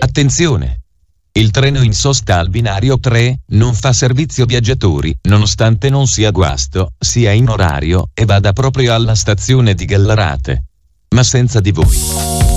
Attenzione! Il treno in sosta al binario 3 non fa servizio viaggiatori, nonostante non sia guasto, sia in orario e vada proprio alla stazione di Gallarate. Ma senza di voi.